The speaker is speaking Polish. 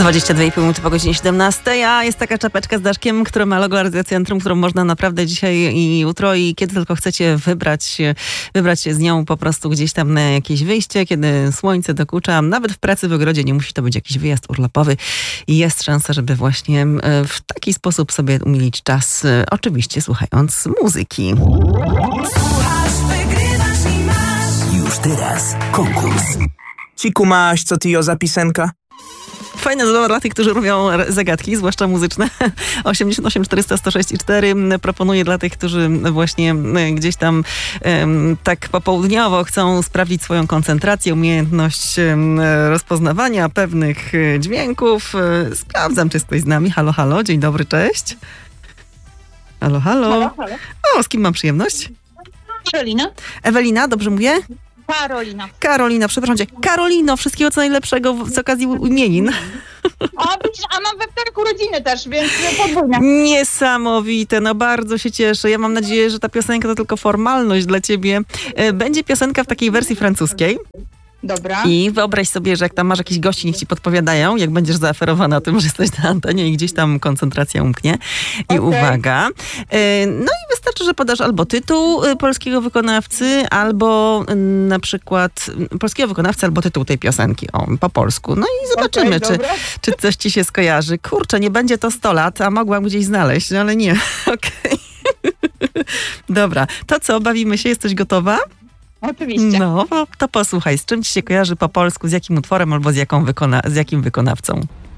22,5 minuty po godzinie 17, a jest taka czapeczka z daszkiem, która ma logo Arteocentrum, którą można naprawdę dzisiaj i jutro i kiedy tylko chcecie wybrać się z nią po prostu gdzieś tam na jakieś wyjście, kiedy słońce dokucza, nawet w pracy w ogrodzie, nie musi to być jakiś wyjazd urlopowy i jest szansa, żeby właśnie w taki sposób sobie umilić czas, oczywiście słuchając muzyki. Słuchasz, wygrywasz i masz. Już teraz konkurs. Ciku maś, co ty jo za pisenka? Fajna zabawa dla tych, którzy robią zagadki, zwłaszcza muzyczne. 88 400 106 i 4 proponuję dla tych, którzy właśnie gdzieś tam tak popołudniowo chcą sprawdzić swoją koncentrację, umiejętność rozpoznawania pewnych dźwięków. Sprawdzam, czy jest ktoś z nami. Halo, halo, dzień dobry, cześć. Halo, halo. Halo, halo. O, z kim mam przyjemność? Karolina? Ewelina, dobrze mówię? Karolina. Karolina, przepraszam cię. Karolino, wszystkiego co najlepszego z okazji imienin. A mam we wtorek urodziny też, więc podwójne. Niesamowite, no bardzo się cieszę. Ja mam nadzieję, że ta piosenka to tylko formalność dla ciebie. Będzie piosenka w takiej wersji francuskiej. Dobra. I wyobraź sobie, że jak tam masz jakichś gości, niech ci podpowiadają, jak będziesz zaaferowana o tym, że jesteś na antenie i gdzieś tam koncentracja umknie. I uwaga. No i wystarczy, że podasz albo tytuł polskiego wykonawcy, albo na przykład polskiego wykonawcy, albo tytuł tej piosenki po polsku. No i zobaczymy, czy coś ci się skojarzy. Kurczę, nie będzie to 100 lat, a mogłam gdzieś znaleźć, ale nie. Okej. Dobra, to co, bawimy się? Jesteś gotowa? Oczywiście. No, to posłuchaj, z czym ci się kojarzy po polsku, z jakim utworem albo z jakim wykonawcą?